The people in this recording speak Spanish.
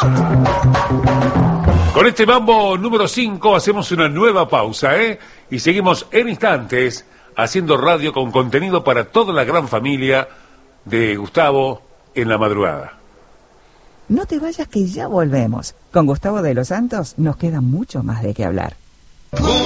Con este mambo número 5 hacemos una nueva pausa, y seguimos en instantes haciendo radio con contenido para toda la gran familia de Gustavo en la madrugada. No te vayas que ya volvemos. Con Gustavo de los Santos nos queda mucho más de qué hablar.